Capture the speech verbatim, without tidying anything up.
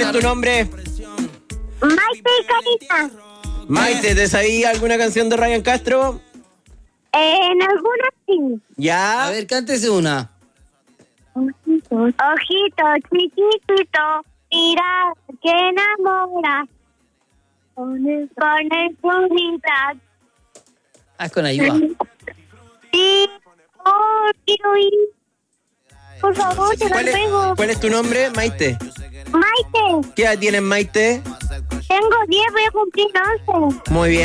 es tu nombre? Maite y Karina. Maite, ¿te sabías alguna canción de Ryan Castro? En algunas sí. ¿Ya? A ver, cántese una. Ojito chiquitito, mira que enamora. Con el sunita. Ah, es con ayuda. Sí, oh, quiero ir. Por favor, te lo ¿Cuál es, ruego. ¿Cuál es tu nombre, Maite? Maite, ¿Qué edad tienes, Maite? tengo diez, voy a cumplir once. Muy bien.